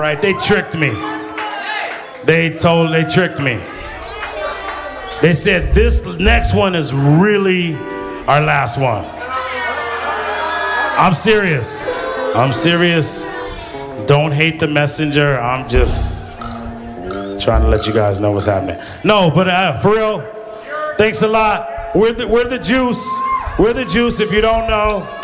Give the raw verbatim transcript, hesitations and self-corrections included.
right. They tricked me. They told, they tricked me. They said this next one is really our last one. I'm serious. I'm serious. Don't hate the messenger. I'm just trying to let you guys know what's happening. No, but uh, for real, thanks a lot. We're the, we're the juice. We're the juice if you don't know.